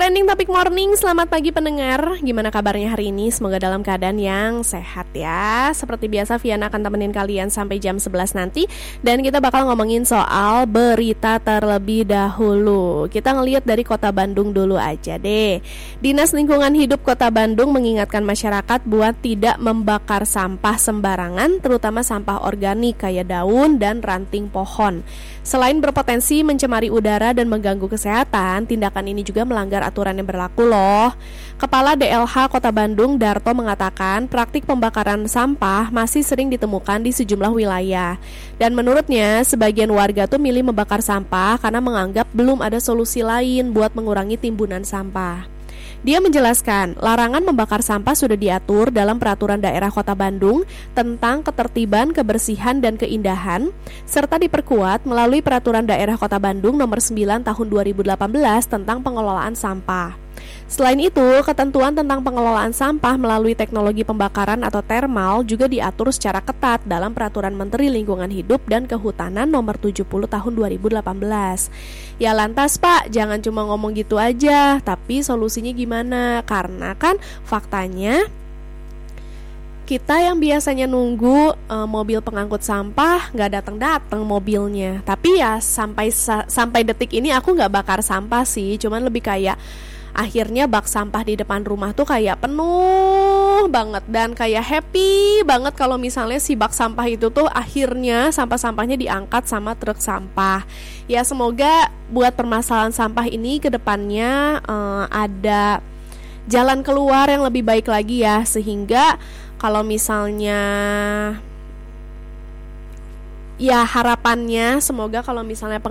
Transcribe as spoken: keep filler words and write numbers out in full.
Trending Topik Morning, selamat pagi pendengar. Gimana kabarnya hari ini? Semoga dalam keadaan yang sehat ya. Seperti biasa, Viana akan temenin kalian sampai jam sebelas nanti. Dan kita bakal ngomongin soal berita terlebih dahulu. Kita ngelihat dari Kota Bandung dulu aja deh. Dinas Lingkungan Hidup Kota Bandung mengingatkan masyarakat buat tidak membakar sampah sembarangan, terutama sampah organik kayak daun dan ranting pohon. Selain berpotensi mencemari udara dan mengganggu kesehatan, tindakan ini juga melanggar aturan yang berlaku loh. Kepala D L H Kota Bandung, Darto, mengatakan praktik pembakaran sampah masih sering ditemukan di sejumlah wilayah. Dan menurutnya, sebagian warga tuh milih membakar sampah karena menganggap belum ada solusi lain buat mengurangi timbunan sampah. Dia menjelaskan, larangan membakar sampah sudah diatur dalam Peraturan Daerah Kota Bandung tentang ketertiban, kebersihan, dan keindahan, serta diperkuat melalui Peraturan Daerah Kota Bandung nomor sembilan tahun dua ribu delapan belas tentang pengelolaan sampah. Selain itu, ketentuan tentang pengelolaan sampah melalui teknologi pembakaran atau termal juga diatur secara ketat dalam Peraturan Menteri Lingkungan Hidup dan Kehutanan nomor tujuh puluh tahun dua ribu delapan belas. Ya lantas Pak, jangan cuma ngomong gitu aja, tapi solusinya gimana? Karena kan faktanya kita yang biasanya nunggu e, mobil pengangkut sampah nggak datang-datang mobilnya. Tapi ya sampai sa- sampai detik ini aku nggak bakar sampah sih, cuman lebih kayak akhirnya bak sampah di depan rumah tuh kayak penuh banget dan kayak happy banget kalau misalnya si bak sampah itu tuh akhirnya sampah-sampahnya diangkat sama truk sampah. Ya semoga buat permasalahan sampah ini ke depannya uh, ada jalan keluar yang lebih baik lagi ya, sehingga kalau misalnya ya harapannya semoga kalau misalnya